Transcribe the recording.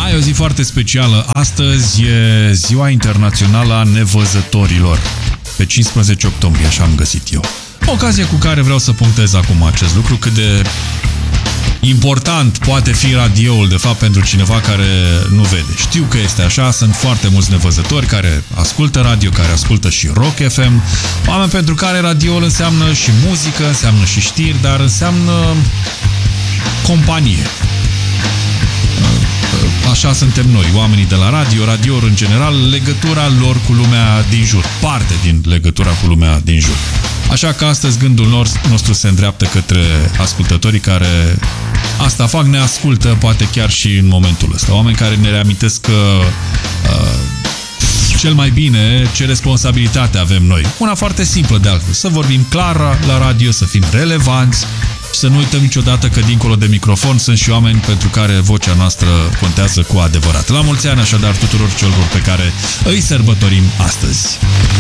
Ai o zi foarte specială. Astăzi e Ziua Internațională a Nevăzătorilor. Pe 15 octombrie, așa am găsit eu. Ocazie cu care vreau să punctez acum acest lucru, cât de important poate fi radioul, de fapt, pentru cineva care nu vede. Știu că este așa, sunt foarte mulți nevăzători care ascultă radio, care ascultă și Rock FM, oameni pentru care radioul înseamnă și muzică, înseamnă și știri, dar înseamnă companie. Așa suntem noi, oamenii de la radio, radiouri în general, legătura lor cu lumea din jur, parte din legătura cu lumea din jur. Așa că astăzi gândul nostru se îndreaptă către ascultătorii care asta fac, ne ascultă, poate chiar și în momentul ăsta. Oameni care ne reamintesc că cel mai bine ce responsabilitate avem noi. Una foarte simplă de altfel, să vorbim clar la radio, să fim relevanți, să nu uităm niciodată că dincolo de microfon sunt și oameni pentru care vocea noastră contează cu adevărat. La mulți ani așadar tuturor celor pe care îi sărbătorim astăzi.